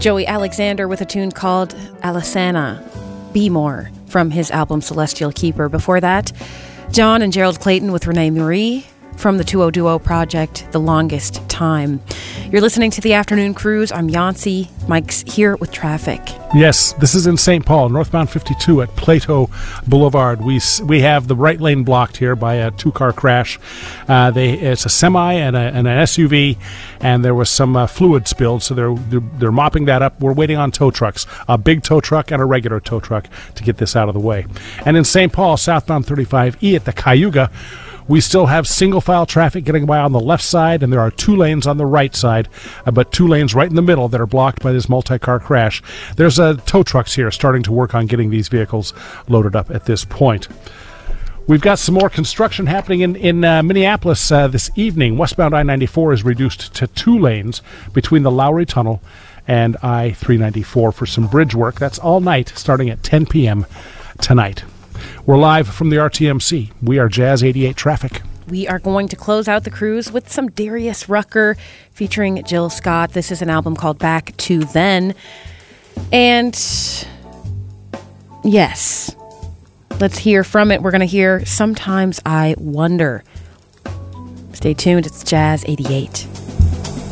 Joey Alexander with a tune called Alisana, Be More, from his album Celestial Keeper. Before that, John and Gerald Clayton with Renee Marie from the 2O Duo project, The Longest Time. You're listening to The Afternoon Cruise. I'm Yancey. Mike's here with traffic. Yes, this is in St. Paul, northbound 52 at Plato Boulevard. We have the right lane blocked here by a two-car crash. It's a semi and an SUV, and there was some fluid spilled, so they're mopping that up. We're waiting on tow trucks, a big tow truck and a regular tow truck, to get this out of the way. And in St. Paul, southbound 35E at the Cayuga, we still have single-file traffic getting by on the left side, and there are 2 lanes on the right side, but 2 lanes right in the middle that are blocked by this multi-car crash. There's tow trucks here starting to work on getting these vehicles loaded up at this point. We've got some more construction happening in Minneapolis this evening. Westbound I-94 is reduced to 2 lanes between the Lowry Tunnel and I-394 for some bridge work. That's all night, starting at 10 p.m. tonight. We're live from the RTMC. We are Jazz 88 Traffic. We are going to close out the cruise with some Darius Rucker featuring Jill Scott. This is an album called Back to Then. And yes, let's hear from it. We're going to hear Sometimes I Wonder. Stay tuned. It's Jazz 88.